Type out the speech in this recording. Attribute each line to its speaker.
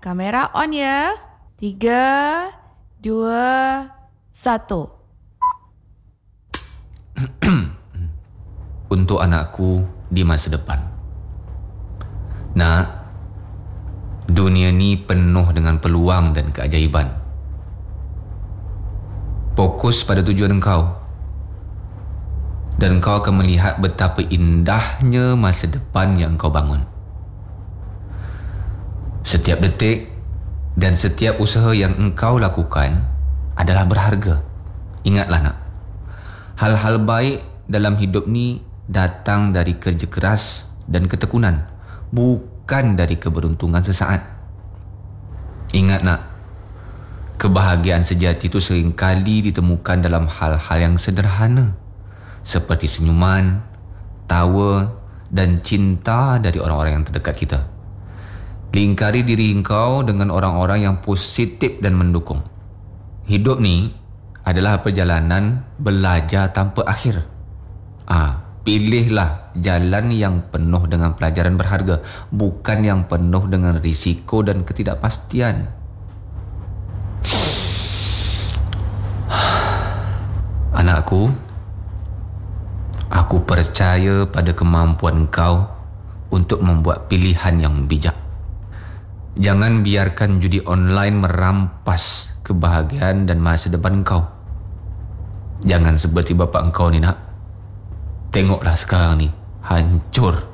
Speaker 1: Kamera on ya. 3, 2, 1.
Speaker 2: Untuk anakku di masa depan. Nak, dunia ni penuh dengan peluang dan keajaiban. Fokus pada tujuan engkau. Dan engkau akan melihat betapa indahnya masa depan yang engkau bangun. Setiap detik dan setiap usaha yang engkau lakukan adalah berharga. Ingatlah nak, hal-hal baik dalam hidup ni datang dari kerja keras dan ketekunan, bukan dari keberuntungan sesaat. Ingat nak, kebahagiaan sejati itu seringkali ditemukan dalam hal-hal yang sederhana, seperti senyuman, tawa dan cinta dari orang-orang yang terdekat kita. Lingkari diri engkau dengan orang-orang yang positif dan mendukung. Hidup ni adalah perjalanan belajar tanpa akhir. Pilihlah jalan yang penuh dengan pelajaran berharga, bukan yang penuh dengan risiko dan ketidakpastian. Anakku, aku percaya pada kemampuan engkau untuk membuat pilihan yang bijak. Jangan biarkan judi online merampas kebahagiaan dan masa depan engkau. Jangan seperti bapa engkau ni nak. Tengoklah sekarang ni, hancur.